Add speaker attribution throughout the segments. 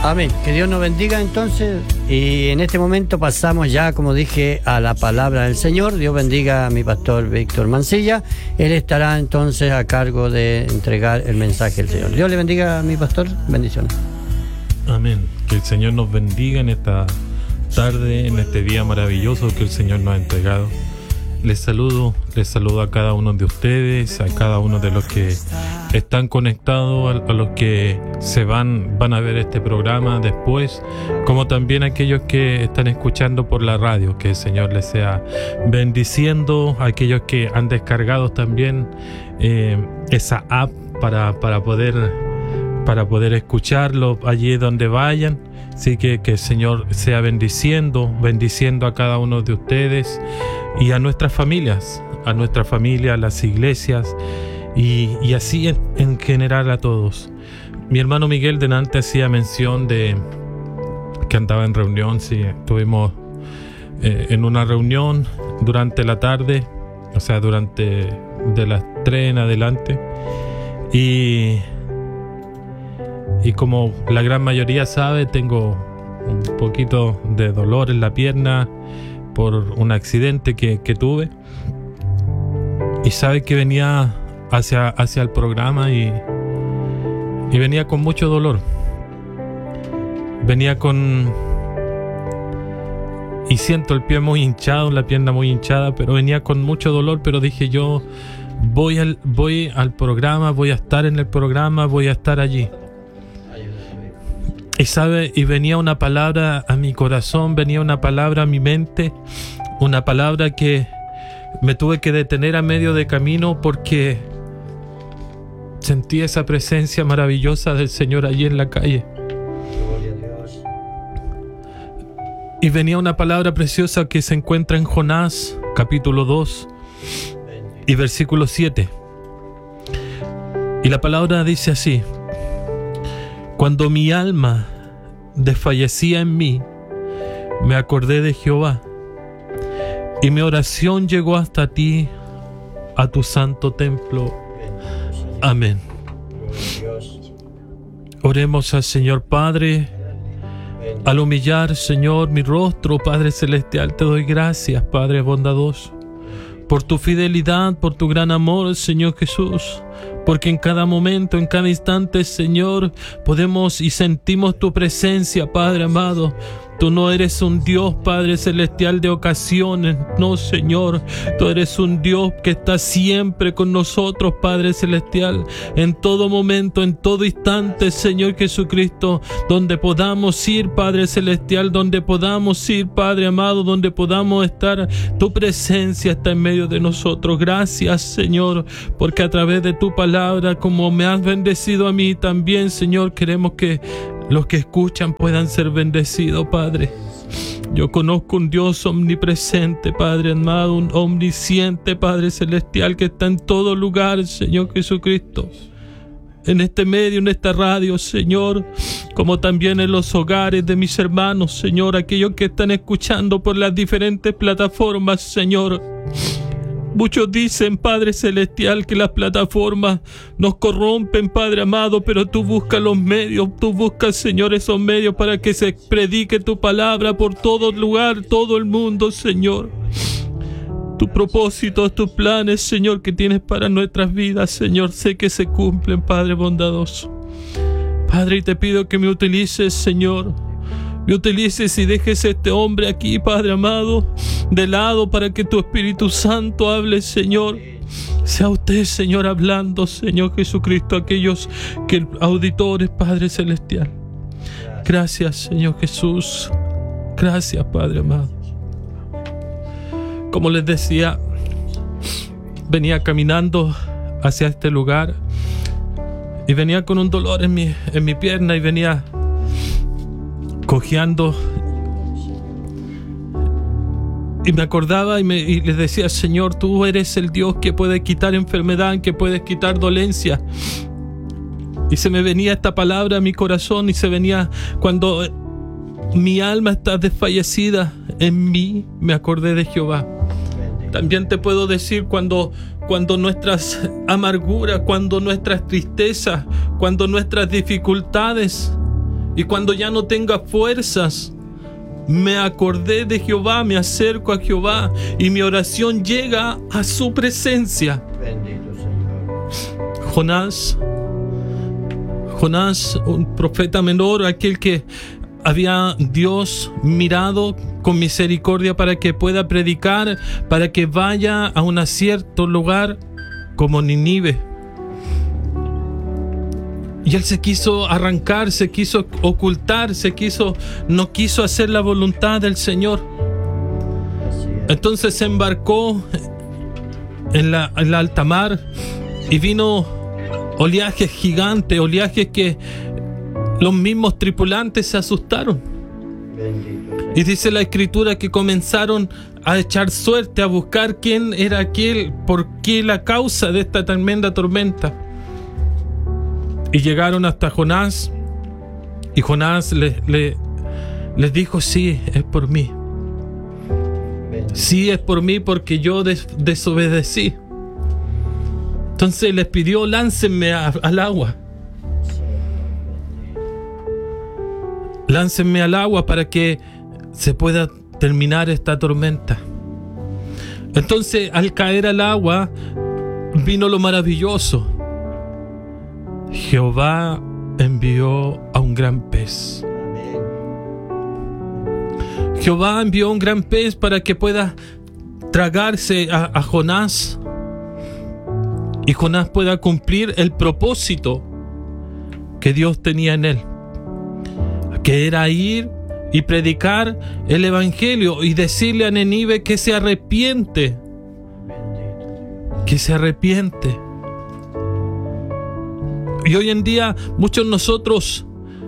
Speaker 1: Amén. Que Dios nos bendiga entonces. Y en este momento pasamos ya, como dije, a la palabra del Señor. Dios bendiga a mi pastor Víctor Mancilla. Él estará entonces a cargo de entregar el mensaje del Señor. Dios le bendiga a mi pastor. Bendiciones.
Speaker 2: Amén. Que el Señor nos bendiga en esta tarde, en este día maravilloso que el Señor nos ha entregado. Les saludo a cada uno de ustedes, a cada uno de los que están conectados, a los que van a ver este programa después, como también a aquellos que están escuchando por la radio. Que el Señor les sea bendiciendo, a aquellos que han descargado también esa app para poder escucharlo allí donde vayan. Así que el Señor sea bendiciendo a cada uno de ustedes y a nuestras familias, a las iglesias y así en general a todos. Mi hermano Miguel delante hacía mención de que andaba en reunión. Sí, estuvimos en una reunión durante la tarde, o sea, durante de las 3 en adelante, y como la gran mayoría sabe, tengo un poquito de dolor en la pierna por un accidente que tuve, y sabe que venía hacia el programa y venía con mucho dolor, y siento el pie muy hinchado, la pierna muy hinchada, pero venía con mucho dolor. Pero dije yo, voy al programa, voy a estar en el programa, voy a estar allí. Y venía una palabra a mi corazón, venía una palabra a mi mente, una palabra que me tuve que detener a medio de camino porque sentí esa presencia maravillosa del Señor allí en la calle. Y venía una palabra preciosa que se encuentra en Jonás, capítulo 2 y versículo 7. Y la palabra dice así: cuando mi alma desfallecía en mí, me acordé de Jehová, y mi oración llegó hasta ti, a tu santo templo. Amén. Oremos al Señor. Padre, al humillar, Señor, mi rostro, Padre celestial, te doy gracias, Padre bondadoso, por tu fidelidad, por tu gran amor, Señor Jesús, porque en cada momento, en cada instante, Señor, podemos y sentimos tu presencia, Padre amado. Tú no eres un Dios, Padre celestial, de ocasiones, no, Señor. Tú eres un Dios que está siempre con nosotros, Padre celestial, en todo momento, en todo instante, Señor Jesucristo, donde podamos ir, Padre celestial, donde podamos ir, Padre amado, donde podamos estar, tu presencia está en medio de nosotros. Gracias, Señor, porque a través de tu palabra, como me has bendecido a mí también, Señor, queremos que los que escuchan puedan ser bendecidos, Padre. Yo conozco un Dios omnipresente, Padre amado, un omnisciente, Padre celestial, que está en todo lugar, Señor Jesucristo. En este medio, en esta radio, Señor, como también en los hogares de mis hermanos, Señor, aquellos que están escuchando por las diferentes plataformas, Señor. Muchos dicen, Padre celestial, que las plataformas nos corrompen, Padre amado, pero tú buscas los medios, tú buscas, Señor, esos medios para que se predique tu palabra por todo lugar, todo el mundo, Señor. Tus propósitos, tus planes, Señor, que tienes para nuestras vidas, Señor, sé que se cumplen, Padre bondadoso. Padre, y te pido que me utilices, Señor. Me utilices y dejes a este hombre aquí, Padre amado, de lado, para que tu Espíritu Santo hable, Señor. Sea usted, Señor, hablando, Señor Jesucristo, a aquellos auditores, Padre celestial. Gracias, Señor Jesús. Gracias, Padre amado. Como les decía, venía caminando hacia este lugar y venía con un dolor en mi pierna y venía cojeando, y me acordaba y les decía: Señor, tú eres el Dios que puede quitar enfermedad, que puede quitar dolencia. Y se me venía esta palabra a mi corazón, y se venía: cuando mi alma está desfallecida en mí, me acordé de Jehová. También te puedo decir, cuando nuestras amarguras, cuando nuestras tristezas, cuando nuestras dificultades Y cuando ya no tenga fuerzas, me acordé de Jehová, me acerco a Jehová y mi oración llega a su presencia.
Speaker 1: Bendito Señor.
Speaker 2: Jonás, un profeta menor, aquel que había Dios mirado con misericordia para que pueda predicar, para que vaya a un cierto lugar como Nínive. Y él se quiso arrancar, se quiso ocultar, no quiso hacer la voluntad del Señor. Entonces se embarcó en la alta mar y vino oleajes gigantes, oleajes que los mismos tripulantes se asustaron. Y dice la Escritura que comenzaron a echar suerte, a buscar quién era aquel, por qué la causa de esta tremenda tormenta. Y llegaron hasta Jonás, y Jonás les dijo: sí, es por mí. Sí, es por mí, porque yo desobedecí. Entonces les pidió: láncenme al agua. Láncenme al agua para que se pueda terminar esta tormenta. Entonces, al caer al agua, vino lo maravilloso. Jehová envió a un gran pez. Jehová envió un gran pez para que pueda tragarse a Jonás, y Jonás pueda cumplir el propósito que Dios tenía en él, que era ir y predicar el evangelio y decirle a Nínive que se arrepiente, que se arrepiente. Y hoy en día muchos de nosotros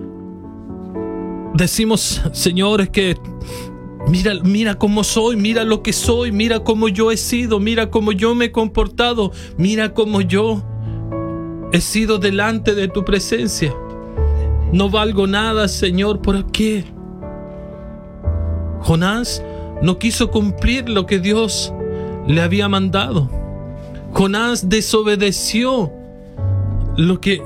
Speaker 2: decimos: Señor, es que mira cómo soy, mira lo que soy, mira cómo yo he sido, mira cómo yo me he comportado, mira cómo yo he sido delante de tu presencia. No valgo nada, Señor. ¿Por qué? Jonás no quiso cumplir lo que Dios le había mandado. Jonás desobedeció lo que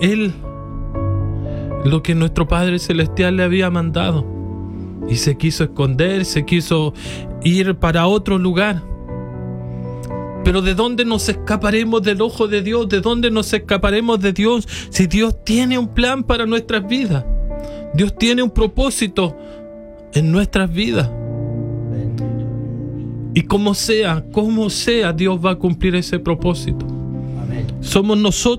Speaker 2: nuestro Padre Celestial le había mandado, y se quiso esconder, se quiso ir para otro lugar. Pero ¿de dónde nos escaparemos del ojo de Dios? ¿De dónde nos escaparemos de Dios si Dios tiene un plan para nuestras vidas? Dios tiene un propósito en nuestras vidas. Y como sea, Dios va a cumplir ese propósito. Amén. Somos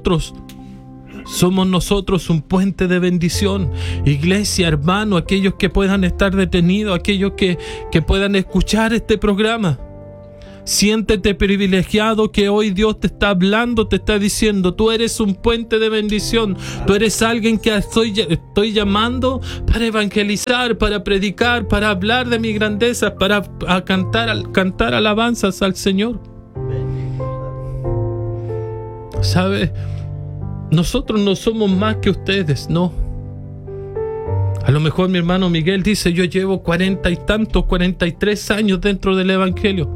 Speaker 2: nosotros un puente de bendición. Iglesia, hermano, aquellos que puedan estar detenidos, aquellos que puedan escuchar este programa, siéntete privilegiado que hoy Dios te está hablando, te está diciendo: tú eres un puente de bendición, tú eres alguien que estoy llamando para evangelizar, para predicar, para hablar de mi grandeza, para cantar alabanzas al Señor. ¿Sabe? Nosotros no somos más que ustedes, no. A lo mejor mi hermano Miguel dice: yo llevo 43 años dentro del Evangelio.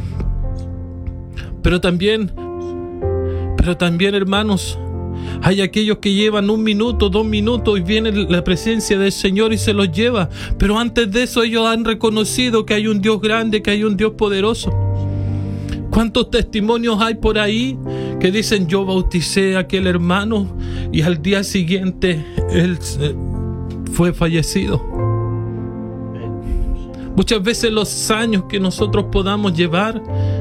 Speaker 2: Pero también, hermanos, hay aquellos que llevan 1 minuto, 2 minutos, y viene la presencia del Señor y se los lleva. Pero antes de eso ellos han reconocido que hay un Dios grande, que hay un Dios poderoso. ¿Cuántos testimonios hay por ahí que dicen: yo bauticé a aquel hermano y al día siguiente él fue fallecido? Muchas veces los años que nosotros podamos llevar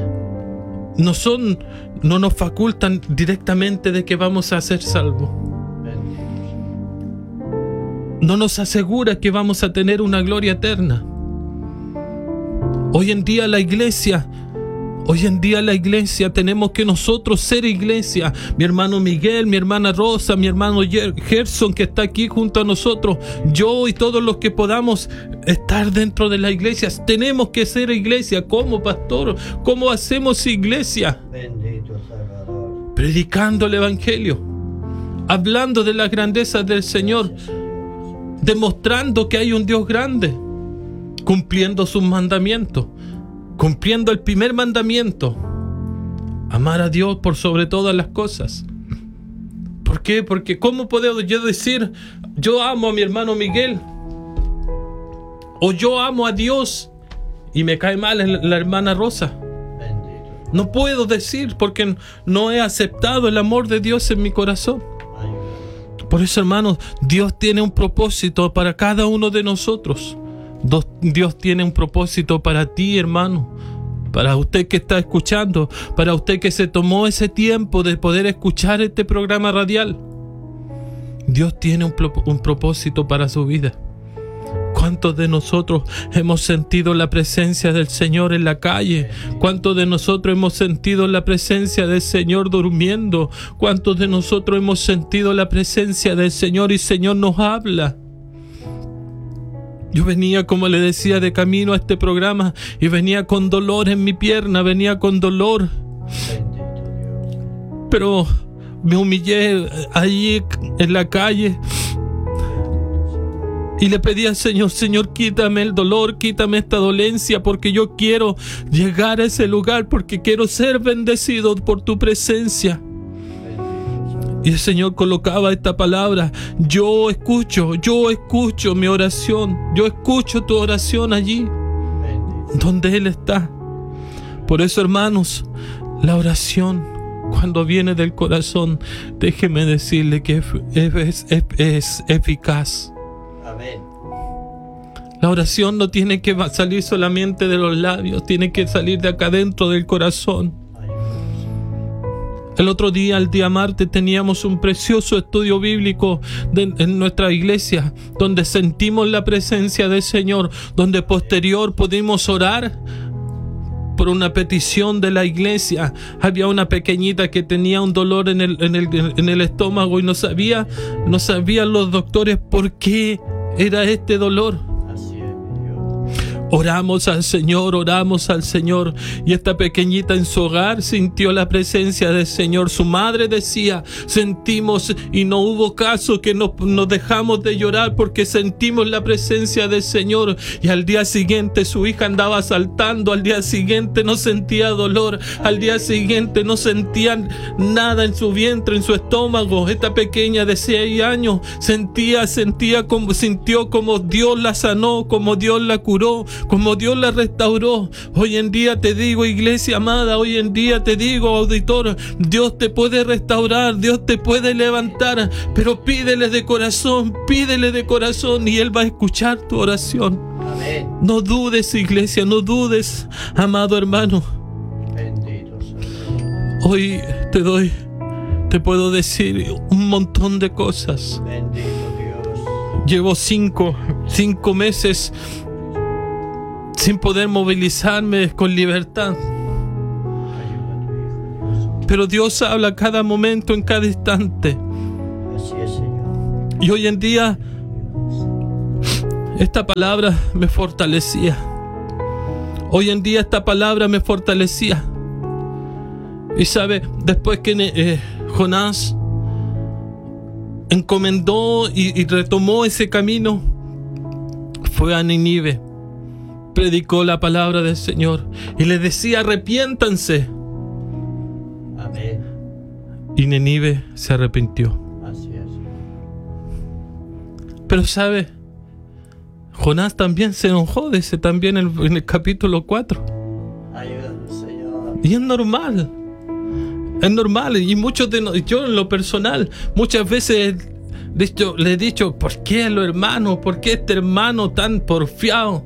Speaker 2: no nos facultan directamente de que vamos a ser salvos. No nos asegura que vamos a tener una gloria eterna. Hoy en día la iglesia tenemos que nosotros ser iglesia. Mi hermano Miguel, mi hermana Rosa, mi hermano Gerson, que está aquí junto a nosotros, yo y todos los que podamos estar dentro de la iglesia, tenemos que ser iglesia. ¿Cómo, pastor? ¿Cómo hacemos iglesia?
Speaker 1: Bendito Salvador.
Speaker 2: Predicando el evangelio, hablando de las grandezas del Señor, demostrando que hay un Dios grande, cumpliendo sus mandamientos. Cumpliendo el primer mandamiento: amar a Dios por sobre todas las cosas. ¿Por qué? Porque ¿cómo puedo yo decir yo amo a mi hermano Miguel, o yo amo a Dios y me cae mal la hermana Rosa. No puedo decir porque no he aceptado el amor de Dios en mi corazón. Por eso, hermanos, Dios tiene un propósito para cada uno de nosotros. Dios tiene un propósito para ti, hermano, para usted que está escuchando, para usted que se tomó ese tiempo de poder escuchar este programa radial. Dios tiene un propósito para su vida. ¿Cuántos de nosotros hemos sentido la presencia del Señor en la calle? ¿Cuántos de nosotros hemos sentido la presencia del Señor durmiendo? ¿Cuántos de nosotros hemos sentido la presencia del Señor y el Señor nos habla? Yo venía, como le decía, de camino a este programa y venía con dolor en mi pierna, venía con dolor. Pero me humillé allí en la calle y le pedí al Señor: Señor, quítame el dolor, quítame esta dolencia, porque yo quiero llegar a ese lugar, porque quiero ser bendecido por tu presencia. Y el Señor colocaba esta palabra: yo escucho mi oración, yo escucho tu oración allí donde Él está. Por eso, hermanos, la oración, cuando viene del corazón, déjeme decirle que es eficaz. Amén. La oración no tiene que salir solamente de los labios, tiene que salir de acá dentro del corazón. El otro día, el día martes, teníamos un precioso estudio bíblico en nuestra iglesia, donde sentimos la presencia del Señor, donde posterior pudimos orar por una petición de la iglesia. Había una pequeñita que tenía un dolor en el estómago y no sabían los doctores por qué era este dolor. Oramos al Señor, y esta pequeñita en su hogar sintió la presencia del Señor. Su madre decía: sentimos, y no hubo caso que nos dejamos de llorar porque sentimos la presencia del Señor. Y al día siguiente su hija andaba saltando, al día siguiente no sentía dolor, al día siguiente no sentía nada en su vientre, en su estómago. Esta pequeña de 6 años sintió como Dios la sanó, como Dios la curó, como Dios la restauró. Hoy en día te digo, iglesia amada, hoy en día te digo, auditor, Dios te puede restaurar, Dios te puede levantar, pero pídele de corazón y Él va a escuchar tu oración. Amén. No dudes, iglesia, no dudes, amado hermano. Bendito Señor. Hoy te puedo decir un montón de cosas. Bendito Dios. Llevo 5 meses sin poder movilizarme con libertad. Pero Dios habla a cada momento, en cada instante. Así es, Señor. Y hoy en día esta palabra me fortalecía. Y sabe, después que Jonás encomendó y retomó ese camino, fue a Nínive, predicó la palabra del Señor y le decía: arrepiéntanse. Amén. Y Nínive se arrepintió. Así es. Pero sabe, Jonás también se enojó, dice también en el capítulo 4. Ayúdanos, Señor. Y es normal. Y muchos de nosotros, yo en lo personal, muchas veces le he dicho: ¿por qué los hermanos? ¿Por qué este hermano tan porfiado?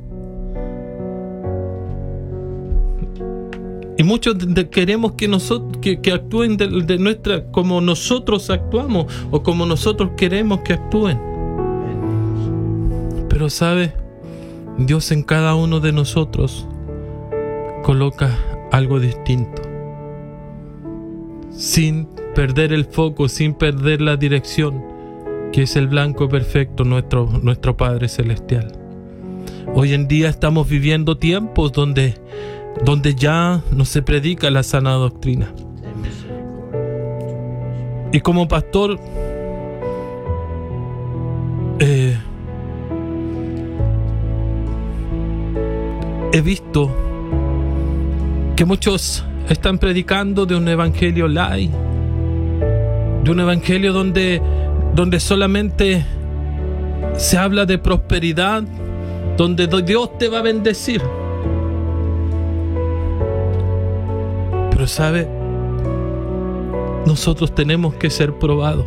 Speaker 2: Y muchos queremos que nosotros que actúen de nuestra, como nosotros actuamos o como nosotros queremos que actúen. Pero sabe, Dios en cada uno de nosotros coloca algo distinto, sin perder el foco, sin perder la dirección, que es el blanco perfecto, nuestro Padre Celestial. Hoy en día estamos viviendo tiempos donde ya no se predica la sana doctrina. Y como pastor, he visto que muchos están predicando de un evangelio light, de un evangelio donde solamente se habla de prosperidad, donde Dios te va a bendecir. Pero ¿sabe? Nosotros tenemos que ser probados.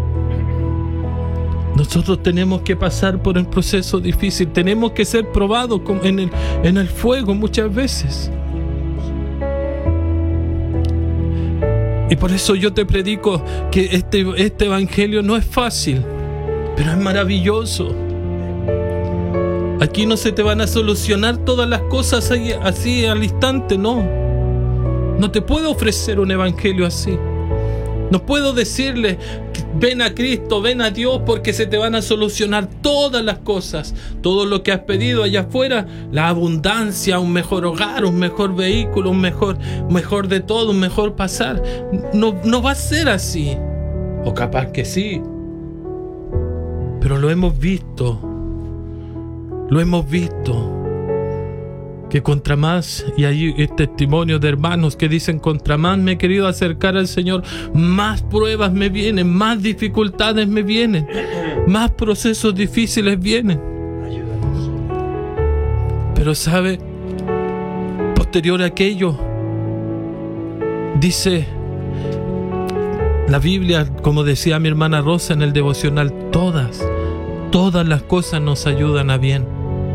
Speaker 2: Nosotros tenemos que pasar por el proceso difícil. Tenemos que ser probados en el fuego muchas veces. Y por eso yo te predico que este evangelio no es fácil, pero es maravilloso. Aquí no se te van a solucionar todas las cosas así al instante, no. No te puedo ofrecer un evangelio así. No puedo decirle, ven a Cristo, ven a Dios, porque se te van a solucionar todas las cosas. Todo lo que has pedido allá afuera, la abundancia, un mejor hogar, un mejor vehículo, un mejor de todo, un mejor pasar. No va a ser así. O capaz que sí. Pero lo hemos visto. Lo hemos visto. Que contra más, y hay testimonios de hermanos que dicen, contra más me he querido acercar al Señor, más pruebas me vienen, más dificultades me vienen, más procesos difíciles vienen. Pero ¿sabe? Posterior a aquello, dice la Biblia, como decía mi hermana Rosa en el devocional, todas las cosas nos ayudan a bien.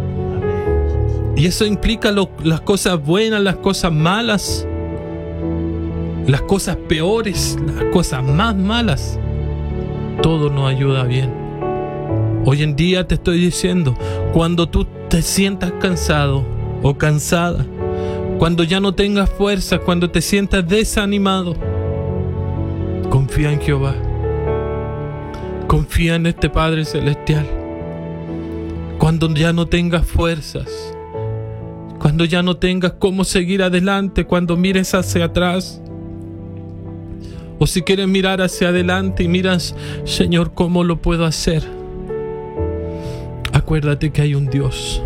Speaker 2: Y eso implica las cosas buenas, las cosas malas, las cosas peores, las cosas más malas. Todo nos ayuda bien. Hoy en día te estoy diciendo, cuando tú te sientas cansado o cansada, cuando ya no tengas fuerza, cuando te sientas desanimado, confía en Jehová. Confía en este Padre Celestial. Cuando ya no tengas fuerzas, cuando ya no tengas cómo seguir adelante, cuando mires hacia atrás, o si quieres mirar hacia adelante y miras, Señor, ¿cómo lo puedo hacer? Acuérdate que hay un Dios.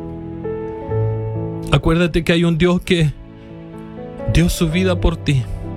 Speaker 2: Acuérdate que hay un Dios que dio su vida por ti.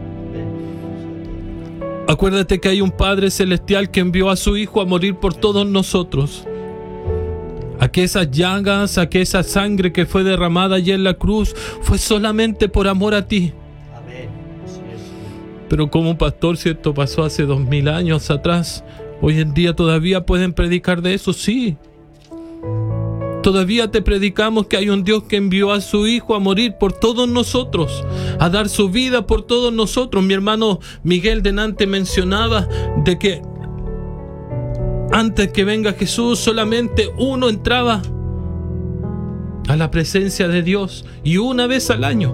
Speaker 2: Acuérdate que hay un Padre Celestial que envió a su Hijo a morir por todos nosotros. A que esas llagas, a que esa sangre que fue derramada allí en la cruz fue solamente por amor a ti.
Speaker 1: Amén.
Speaker 2: Pero como pastor, si esto pasó hace 2000 años atrás, hoy en día todavía pueden predicar de eso, sí. Todavía te predicamos que hay un Dios que envió a su Hijo a morir por todos nosotros, a dar su vida por todos nosotros. Mi hermano Miguel delante mencionaba de que antes que venga Jesús, solamente uno entraba a la presencia de Dios, y una vez al año.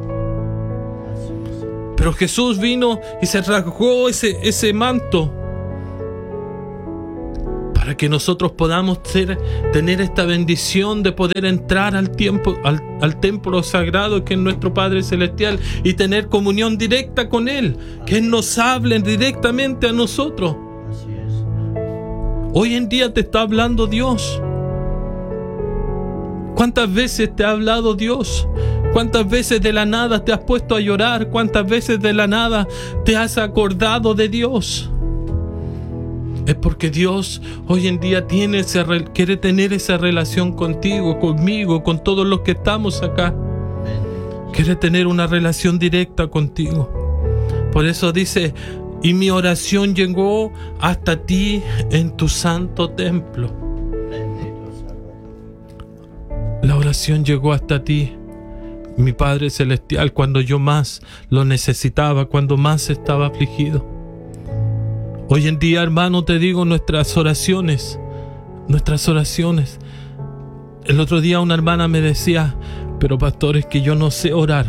Speaker 2: Pero Jesús vino y se rasgó ese manto para que nosotros podamos tener esta bendición de poder entrar al templo sagrado que es nuestro Padre Celestial y tener comunión directa con Él, que Él nos hable directamente a nosotros. Hoy en día te está hablando Dios. ¿Cuántas veces te ha hablado Dios? ¿Cuántas veces de la nada te has puesto a llorar? ¿Cuántas veces de la nada te has acordado de Dios? Es porque Dios hoy en día quiere tener esa relación contigo, conmigo, con todos los que estamos acá. Quiere tener una relación directa contigo. Por eso dice, y mi oración llegó hasta ti en tu santo templo. La oración llegó hasta ti, mi Padre Celestial, cuando yo más lo necesitaba, cuando más estaba afligido. Hoy en día, hermano, te digo, nuestras oraciones. El otro día una hermana me decía, pero pastor, es que yo no sé orar.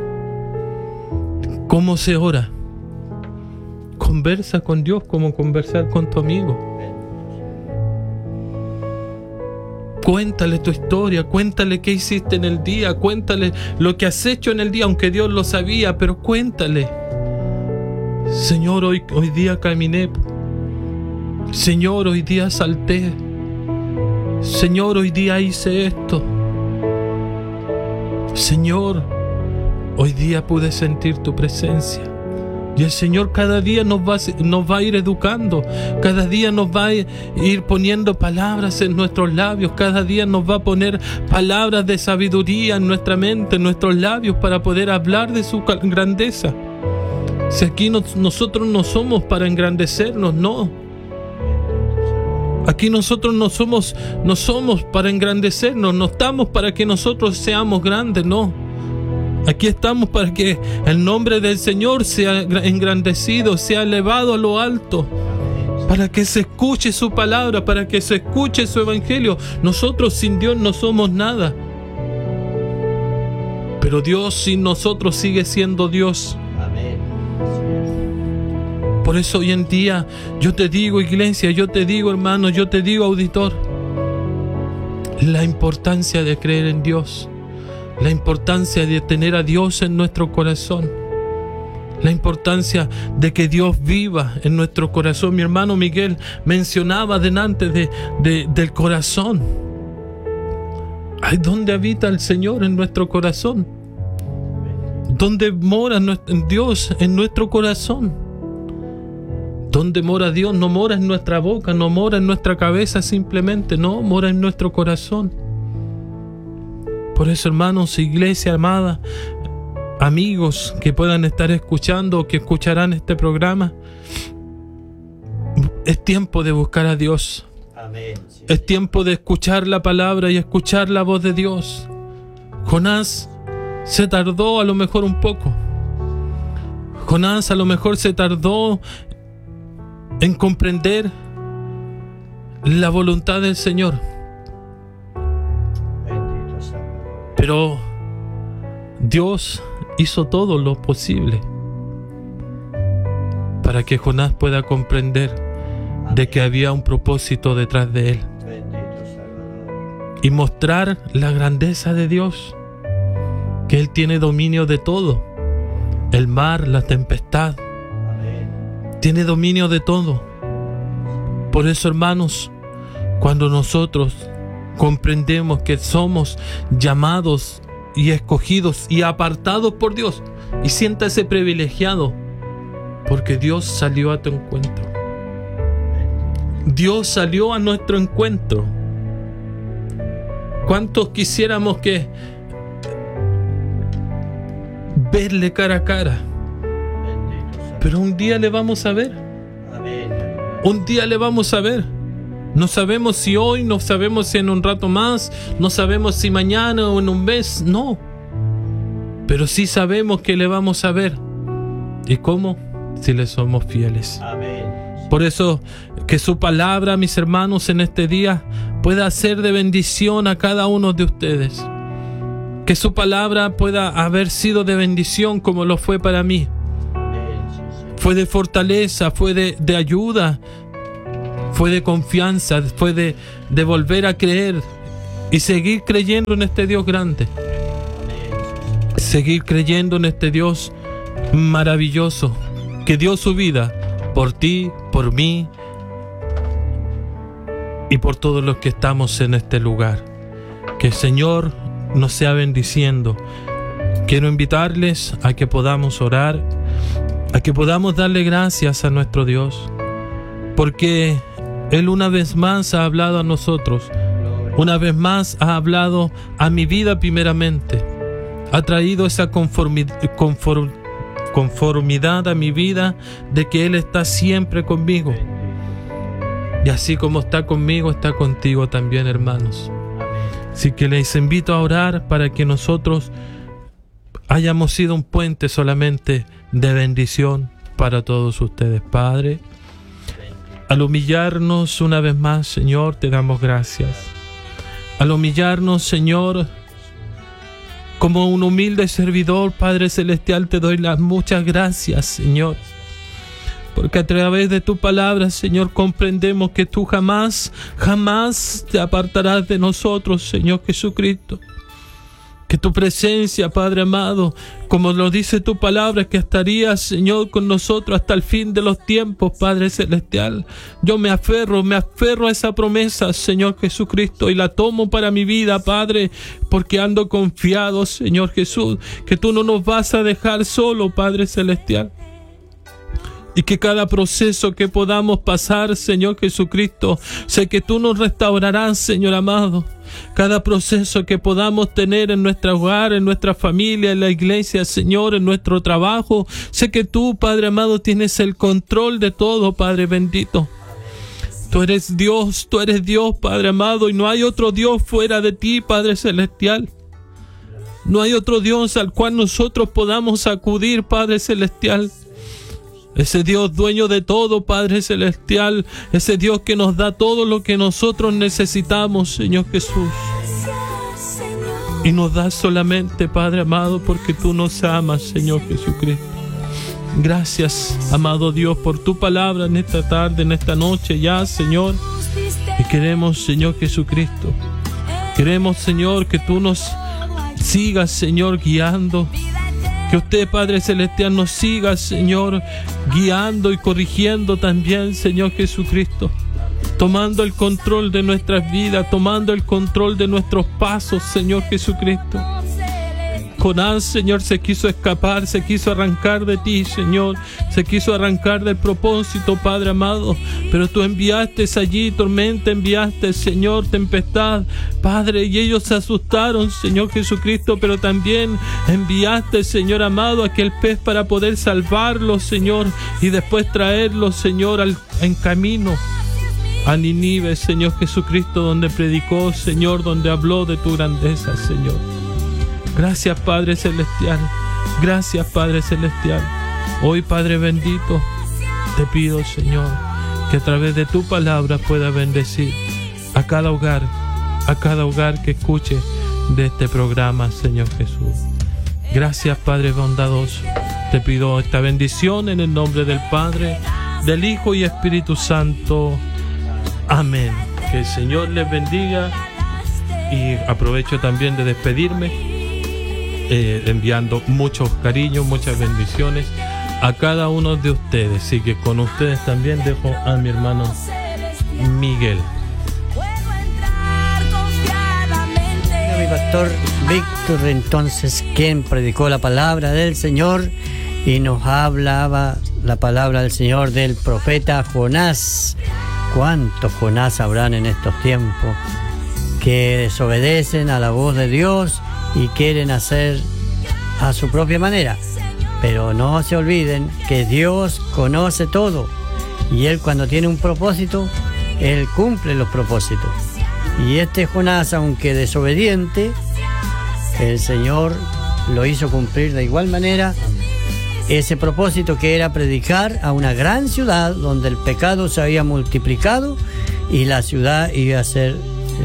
Speaker 2: ¿Cómo se ora? Conversa con Dios como conversar con tu amigo. Cuéntale tu historia, cuéntale qué hiciste en el día, cuéntale lo que has hecho en el día, aunque Dios lo sabía, pero cuéntale. Señor, hoy día caminé. Señor, hoy día salté. Señor, hoy día hice esto. Señor, hoy día pude sentir tu presencia. Y el Señor cada día nos va a ir educando, cada día nos va a ir poniendo palabras en nuestros labios, cada día nos va a poner palabras de sabiduría en nuestra mente, en nuestros labios, para poder hablar de su grandeza. Si aquí nosotros no somos para engrandecernos, no. Aquí nosotros no somos para engrandecernos, no estamos para que nosotros seamos grandes, no. Aquí estamos para que el nombre del Señor sea engrandecido, sea elevado a lo alto, para que se escuche su palabra, para que se escuche su evangelio. Nosotros sin Dios no somos nada, pero Dios sin nosotros sigue siendo Dios. Por eso hoy en día yo te digo, iglesia, yo te digo, hermano, yo te digo, auditor, la importancia de creer en Dios, la importancia de tener a Dios en nuestro corazón, la importancia de que Dios viva en nuestro corazón. Mi hermano Miguel mencionaba delante del corazón. Ay, ¿dónde habita el Señor en nuestro corazón? ¿Dónde mora Dios en nuestro corazón? ¿Dónde mora Dios? No mora en nuestra boca, no mora en nuestra cabeza simplemente, no, mora en nuestro corazón. Por eso, hermanos, iglesia amada, amigos que puedan estar escuchando o que escucharán este programa, es tiempo de buscar a Dios.
Speaker 1: Amén.
Speaker 2: Es tiempo de escuchar la palabra y escuchar la voz de Dios. Jonás se tardó a lo mejor un poco. Jonás a lo mejor se tardó en comprender la voluntad del Señor. Pero Dios hizo todo lo posible para que Jonás pueda comprender de que había un propósito detrás de él y mostrar la grandeza de Dios, que Él tiene dominio de todo, el mar, la tempestad, tiene dominio de todo. Por eso, hermanos, cuando nosotros comprendemos que somos llamados y escogidos y apartados por Dios, y siéntase privilegiado porque Dios salió a tu encuentro. Dios salió a nuestro encuentro. ¿Cuántos quisiéramos que verle cara a cara? Pero un día le vamos a ver. Un día le vamos a ver. No sabemos si hoy, no sabemos si en un rato más, no sabemos si mañana o en un mes, no. Pero sí sabemos que le vamos a ver. ¿Y cómo? Si le somos fieles.
Speaker 1: Amén.
Speaker 2: Por eso, que su palabra, mis hermanos, en este día pueda ser de bendición a cada uno de ustedes. Que su palabra pueda haber sido de bendición como lo fue para mí. Fue de fortaleza, fue de ayuda, fue de confianza, fue de volver a creer y seguir creyendo en este Dios grande. Seguir creyendo en este Dios maravilloso que dio su vida por ti, por mí y por todos los que estamos en este lugar. Que el Señor nos sea bendiciendo. Quiero invitarles a que podamos orar, a que podamos darle gracias a nuestro Dios, porque Él una vez más ha hablado a nosotros, una vez más ha hablado a mi vida primeramente, ha traído esa conformidad a mi vida de que Él está siempre conmigo. Y así como está conmigo, está contigo también, hermanos. Así que les invito a orar para que nosotros hayamos sido un puente solamente de bendición para todos ustedes. Padre, al humillarnos una vez más, Señor, te damos gracias. Al humillarnos, Señor, como un humilde servidor, Padre Celestial, te doy las muchas gracias, Señor. Porque a través de tu palabra, Señor, comprendemos que tú jamás te apartarás de nosotros, Señor Jesucristo. Que tu presencia, Padre amado, como lo dice tu palabra, que estarías, Señor, con nosotros hasta el fin de los tiempos, Padre Celestial. Yo me aferro a esa promesa, Señor Jesucristo, y la tomo para mi vida, Padre, porque ando confiado, Señor Jesús, que tú no nos vas a dejar solo, Padre Celestial. Y que cada proceso que podamos pasar, Señor Jesucristo, sé que tú nos restaurarás, Señor amado. Cada proceso que podamos tener en nuestro hogar, en nuestra familia, en la iglesia, Señor, en nuestro trabajo, sé que tú, Padre amado, tienes el control de todo, Padre bendito. Tú eres Dios, Padre amado, y no hay otro Dios fuera de ti, Padre celestial. No hay otro Dios al cual nosotros podamos acudir, Padre celestial. Ese Dios dueño de todo, Padre celestial. Ese Dios que nos da todo lo que nosotros necesitamos, Señor Jesús. Y nos da solamente, Padre amado, porque tú nos amas, Señor Jesucristo. Gracias, amado Dios, por tu palabra en esta tarde, en esta noche ya, Señor. Y queremos, Señor Jesucristo, queremos, Señor, que tú nos sigas, Señor, guiando. Que usted, Padre celestial, nos siga, Señor, guiando y corrigiendo también, Señor Jesucristo. Tomando el control de nuestras vidas, tomando el control de nuestros pasos, Señor Jesucristo. Jonás, Señor, se quiso escapar, se quiso arrancar de ti, Señor. Se quiso arrancar del propósito, Padre amado. Pero tú enviaste allí tormenta, enviaste, Señor, tempestad, Padre. Y ellos se asustaron, Señor Jesucristo. Pero también enviaste, Señor amado, aquel pez para poder salvarlos, Señor. Y después traerlos, Señor, en camino a Nínive, Señor Jesucristo, donde predicó, Señor, donde habló de tu grandeza, Señor. Gracias, Padre celestial. Gracias, Padre celestial. Hoy, Padre bendito, te pido, Señor, que a través de tu palabra pueda bendecir a cada hogar que escuche de este programa, Señor Jesús. Gracias, Padre bondadoso. Te pido esta bendición en el nombre del Padre, del Hijo y Espíritu Santo. Amén. Que el Señor les bendiga. Y aprovecho también de despedirme, enviando muchos cariños, muchas bendiciones a cada uno de ustedes. Y que con ustedes también dejo a mi hermano Miguel.
Speaker 1: Mi pastor Víctor, entonces, quien predicó la palabra del Señor y nos hablaba la palabra del Señor del profeta Jonás. ¿Cuántos Jonás habrán en estos tiempos que desobedecen a la voz de Dios y quieren hacer a su propia manera? Pero no se olviden que Dios conoce todo y Él, cuando tiene un propósito, Él cumple los propósitos. Y este Jonás, aunque desobediente, el Señor lo hizo cumplir de igual manera ese propósito, que era predicar a una gran ciudad donde el pecado se había multiplicado y la ciudad iba a ser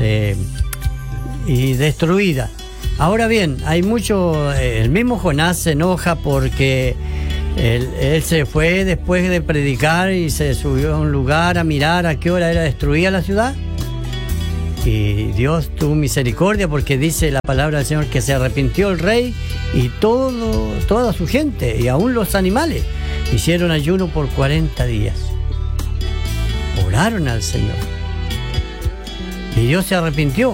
Speaker 1: y destruida. Ahora bien, hay mucho, el mismo Jonás se enoja porque él se fue después de predicar y se subió a un lugar a mirar a qué hora era destruida la ciudad. Y Dios tuvo misericordia, porque dice la palabra del Señor que se arrepintió el rey y toda su gente, y aún los animales hicieron ayuno por 40 días. Oraron al Señor y Dios se arrepintió.